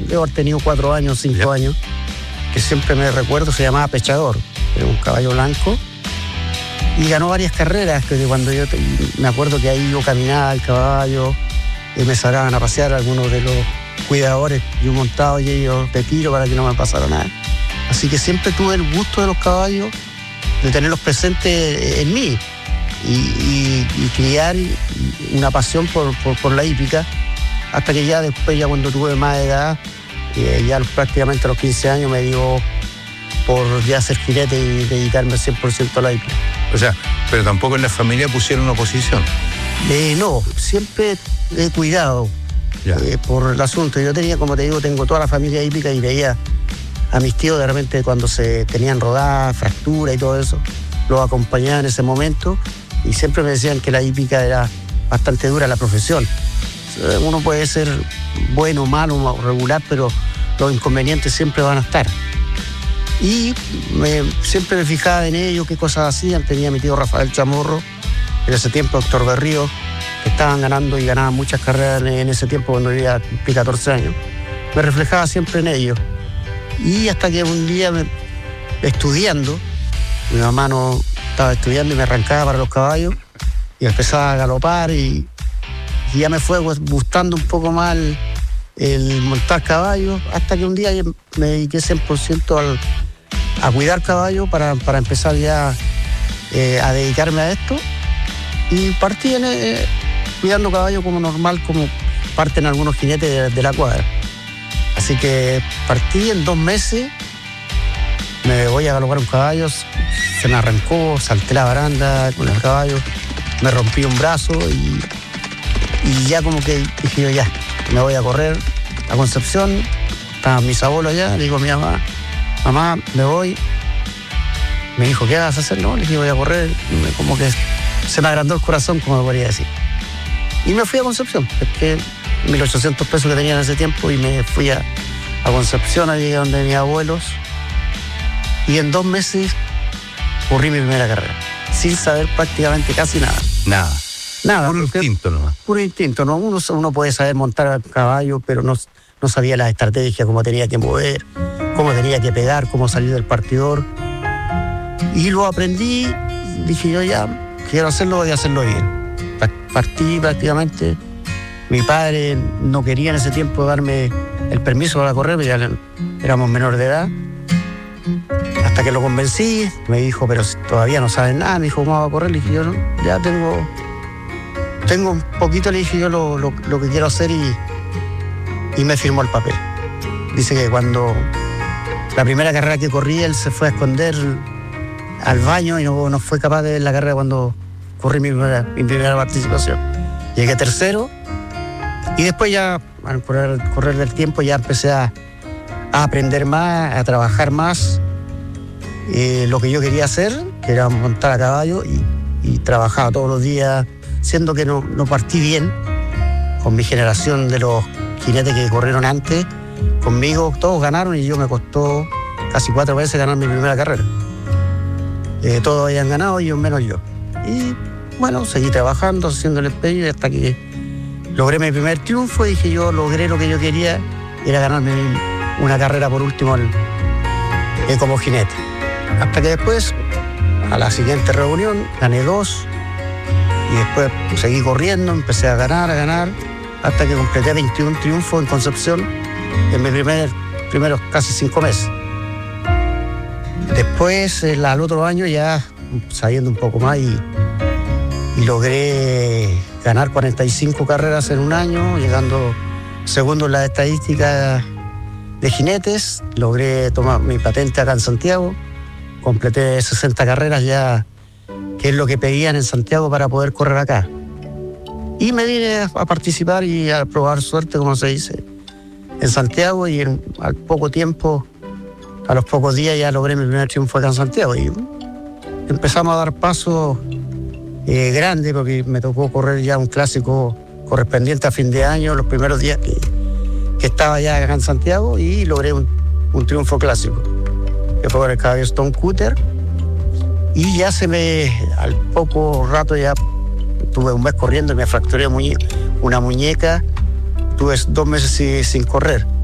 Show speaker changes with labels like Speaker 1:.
Speaker 1: debo haber tenido 4 años, 5 años, que siempre me recuerdo, se llamaba Pechador, era un caballo blanco, y ganó varias carreras, que cuando me acuerdo que ahí yo caminaba el caballo, y me sacaban a pasear algunos de los cuidadores, yo montado y ellos de tiro para que no me pasara nada. Así que siempre tuve el gusto de los caballos, de tenerlos presentes en mí, y criar una pasión por la hípica, hasta que ya después, ya cuando tuve más edad, ya prácticamente a los 15 años me dio por ya ser jinete y dedicarme 100% a la hípica.
Speaker 2: O sea, pero tampoco en la familia pusieron oposición.
Speaker 1: No, siempre he cuidado por el asunto. Yo tenía, como te digo, tengo toda la familia hípica y veía a mis tíos de repente cuando se tenían rodadas, fracturas y todo eso, los acompañaba en ese momento y siempre me decían que la hípica era bastante dura la profesión. Uno puede ser bueno, malo, regular, pero los inconvenientes siempre van a estar. Y siempre me fijaba en ellos, qué cosas hacían. Tenía mi tío Rafael Chamorro, en ese tiempo Doctor Berrío, que estaban ganando y ganaban muchas carreras en ese tiempo cuando vivía 14 años. Me reflejaba siempre en ellos. Y hasta que un día, estudiando, mi mamá no estaba estudiando y me arrancaba para los caballos y empezaba a galopar y ya me fue gustando un poco más el montar caballos, hasta que un día me dediqué 100% a cuidar caballos para empezar ya a dedicarme a esto, y partí cuidando caballos como normal, como parten algunos jinetes de la cuadra. Así que partí en 2 meses, me voy a galopar un caballo, se me arrancó, salté la baranda con el caballo, me rompí un brazo y ya como que dije yo, ya, me voy a correr a Concepción. Estaban mis abuelos allá, le digo a mi mamá, me voy. Me dijo, ¿qué vas a hacer? No, le dije, voy a correr. Como que se me agrandó el corazón, como podría decir. Y me fui a Concepción, pesqué 1.800 pesos que tenía en ese tiempo y me fui a Concepción, allí donde mis abuelos. Y en 2 meses corrí mi primera carrera, sin saber prácticamente casi nada. Nada.
Speaker 2: Puro instinto nomás.
Speaker 1: Puro instinto, ¿no? Uno puede saber montar a caballo, pero no sabía las estrategias, cómo tenía que mover, cómo tenía que pegar, cómo salir del partidor. Y lo aprendí, dije yo, ya, quiero hacerlo, voy a hacerlo bien. Partí prácticamente. Mi padre no quería en ese tiempo darme el permiso para correr, porque ya éramos menores de edad. Hasta que lo convencí, me dijo, pero todavía no sabes nada. Me dijo, ¿cómo va a correr? Le dije yo, no, ya tengo un poquito, le dije yo lo que quiero hacer, y me firmó el papel. Dice que cuando la primera carrera que corrí, él se fue a esconder al baño y no fue capaz de ver la carrera cuando corrí mi primera participación. Llegué tercero y después ya, al correr del tiempo, ya empecé a aprender más, a trabajar más lo que yo quería hacer, que era montar a caballo, y trabajaba todos los días, siendo que no partí bien con mi generación de los jinetes que corrieron antes. Conmigo todos ganaron y yo me costó casi 4 veces ganar mi primera carrera. Todos habían ganado, ellos menos yo. Y bueno, seguí trabajando, haciendo el empeño, hasta que logré mi primer triunfo. Y dije, yo logré lo que yo quería, era ganarme una carrera por último como jinete. Hasta que después, a la siguiente reunión, gané 2. Y después seguí corriendo, empecé a ganar, hasta que completé 21 triunfos en Concepción en mis primeros casi 5 meses. Después, al otro año, ya sabiendo un poco más, y logré ganar 45 carreras en un año, llegando segundo en las estadísticas de jinetes. Logré tomar mi patente acá en Santiago, completé 60 carreras ya, que es lo que pedían en Santiago para poder correr acá. Y me vine a participar y a probar suerte, como se dice, en Santiago, y al poco tiempo, a los pocos días, ya logré mi primer triunfo acá en Santiago. Y empezamos a dar pasos grandes, porque me tocó correr ya un clásico correspondiente a fin de año, los primeros días que estaba ya acá en Santiago, y logré un triunfo clásico, que fue con el caballo Stone Cutter. Y ya al poco rato, ya tuve un mes corriendo y me fracturé una muñeca. Tuve 2 meses sin correr.